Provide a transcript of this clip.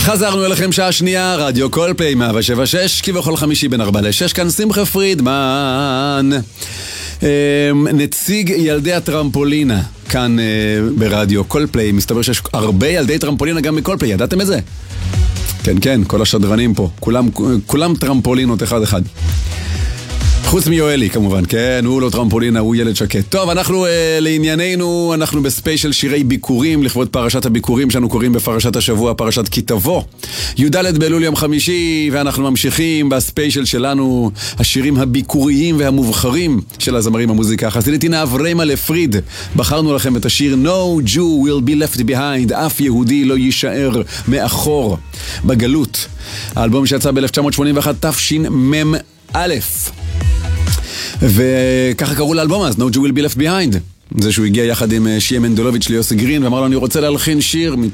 חזרנו אליכם שעה שנייה, רדיו קולפליי 107.6, כבכל חמישי בין 4 ל-6, כאן שמחה פרידמן. נציג ילדי הטרמפולינה כאן ברדיו קולפליי. מסתבר שיש הרבה ילדי טרמפולינה גם בקולפליי, ידעתם את זה? כן, כן, כל השדרנים פה, כולם טרמפולינות אחד אחד. חוץ מיואלי כמובן, כן, הוא לא טרמפולינה, הוא ילד שקט. טוב, אנחנו לענייננו, אנחנו בספיישל שירי ביקורים, לכבוד פרשת הביקורים שאנו קוראים בפרשת השבוע, פרשת כי תבוא. י"ד באלול יום חמישי, ואנחנו ממשיכים בספיישל שלנו, השירים הביקוריים והמובחרים של הזמרים המוזיקה החסידית. הנה אברהם לפריד, בחרנו לכם את השיר No Jew will be left behind, אף יהודי לא יישאר מאחור בגלות. האלבום שיצא ב-1981 תשמ"א. וככה קראו לאלבום אז, No Jew will be left behind. זה שהוא הגיע יחד עם שיה מנדלוביץ' ליוסי גרין ואמר לו אני רוצה להלחין שיר